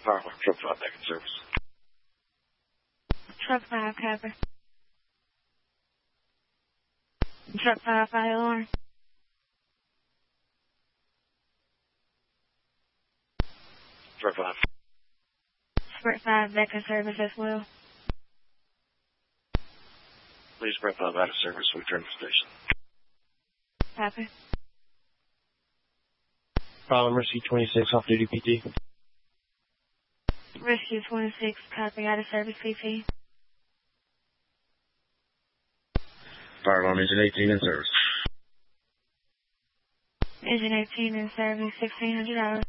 Fire alarm, truck 5 back in service. Truck 5, copy. Truck 5, fire alarm. Truck 5. Sprint 5, back in service as well. Please Sprint 5 out of service. Return to station. Copy. Fire alarm, Rescue 26, off-duty PT. Rescue 26, copy, out of service PT. Fire alarm, engine 18 in service. Engine 18 in service, $1,600.